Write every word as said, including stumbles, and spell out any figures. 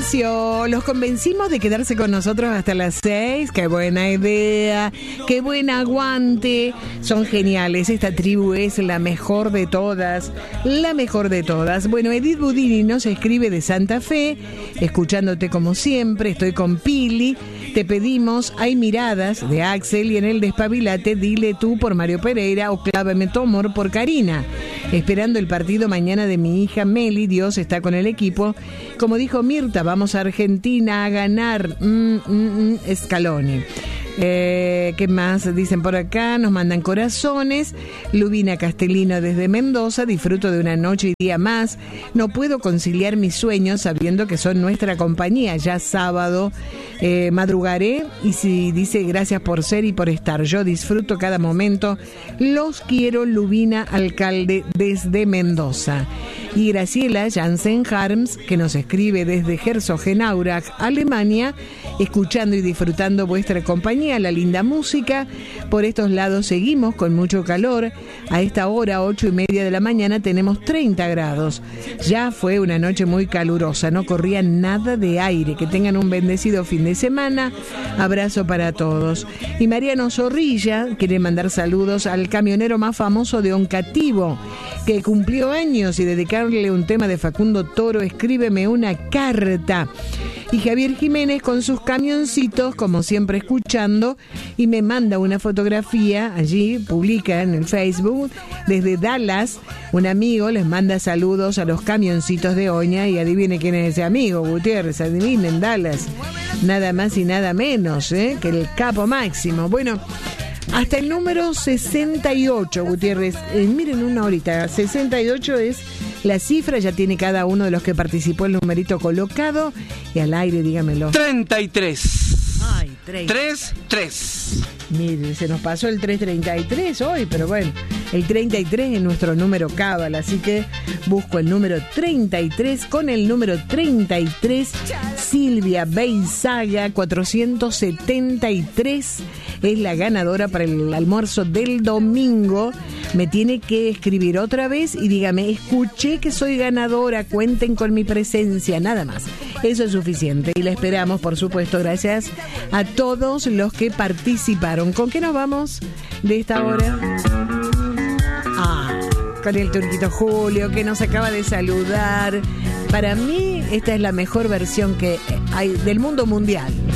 Florencio, los convencimos de quedarse con nosotros hasta las seis. Qué buena idea, qué buen aguante. Son geniales, esta tribu es la mejor de todas, la mejor de todas. Bueno, Edith Budini nos escribe de Santa Fe, escuchándote como siempre, estoy con Pili. Te pedimos Hay miradas de Axel y en el Despabilate Dile tú por Mario Pereira o Clávame tu amor por Karina. Esperando el partido mañana de mi hija Meli, Dios está con el equipo. Como dijo Mirta, vamos a Argentina a ganar. Mm, mm, mm, Scaloni. Eh, ¿Qué más dicen por acá? Nos mandan corazones. Lubina Castellino desde Mendoza. Disfruto de una noche y día más. No puedo conciliar mis sueños sabiendo que son nuestra compañía. Ya sábado eh, madrugaré y si dice gracias por ser y por estar. Yo disfruto cada momento. Los quiero, Lubina Alcalde desde Mendoza. Y Graciela Jansen Harms, que nos escribe desde Herzogenaurach, Alemania, escuchando y disfrutando vuestra compañía, la linda música. Por estos lados seguimos con mucho calor. A esta hora, ocho y media de la mañana, tenemos treinta grados. Ya fue una noche muy calurosa, no corría nada de aire. Que tengan un bendecido fin de semana. Abrazo para todos. Y Mariano Zorrilla quiere mandar saludos al camionero más famoso de Oncativo, que cumplió años, y dedicarle un tema de Facundo Toro, Escríbeme una carta. Y Javier Jiménez con sus camioncitos, como siempre escuchando, y me manda una fotografía, allí publica en el Facebook, desde Dallas, un amigo les manda saludos a los camioncitos de Oña, y adivine quién es ese amigo, Gutiérrez, adivinen, Dallas, nada más y nada menos, ¿eh? que el capo máximo. Bueno, hasta el número sesenta y ocho, Gutiérrez, eh, miren una horita, sesenta y ocho es la cifra, ya tiene cada uno de los que participó el numerito colocado, y al aire dígamelo. treinta y tres. Ay, treinta. tres, tres. Mire, se nos pasó el trescientos treinta y tres hoy, pero bueno, el treinta y tres es nuestro número cábal, así que busco el número treinta y tres. Con el número treinta y tres, Silvia Beizaga, cuatrocientos setenta y tres, es la ganadora para el almuerzo del domingo. Me tiene que escribir otra vez y dígame, escuché que soy ganadora, cuenten con mi presencia, nada más. Eso es suficiente y la esperamos, por supuesto, gracias a todos los que participaron. ¿Con qué nos vamos de esta hora? Ah, con el Turquito Julio, que nos acaba de saludar. Para mí, esta es la mejor versión que hay del mundo mundial.